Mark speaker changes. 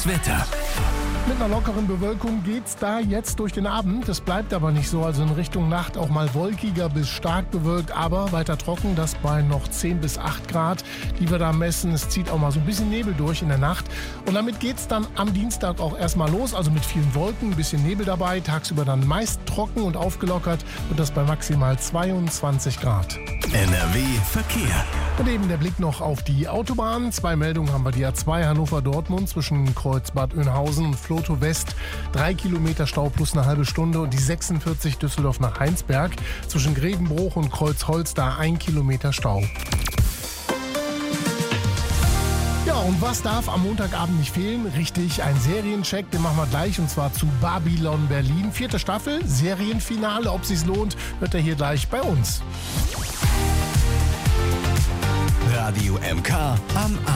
Speaker 1: Das Wetter.
Speaker 2: Mit einer lockeren Bewölkung geht's da jetzt durch den Abend. Es bleibt aber nicht so, also in Richtung Nacht auch mal wolkiger bis stark bewölkt, aber weiter trocken, das bei noch 10 bis 8 Grad, die wir da messen. Es zieht auch mal so ein bisschen Nebel durch in der Nacht und damit geht's dann am Dienstag auch erstmal los, also mit vielen Wolken, ein bisschen Nebel dabei, tagsüber dann meist trocken und aufgelockert und das bei maximal 22 Grad.
Speaker 1: NRW Verkehr.
Speaker 2: Und eben der Blick noch auf die Autobahn. 2 Meldungen haben wir. Die A2 Hannover-Dortmund zwischen Kreuzbad Oeynhausen und Floto West. 3 Kilometer Stau plus eine halbe Stunde. Und die 46 Düsseldorf nach Heinsberg. Zwischen Grevenbruch und Kreuzholz da 1 Kilometer Stau. Ja, und was darf am Montagabend nicht fehlen? Richtig, ein Seriencheck, den machen wir gleich und zwar zu Babylon Berlin. 4. Staffel, Serienfinale. Ob sich's lohnt, hört ihr hier gleich bei uns.
Speaker 1: Radio MK am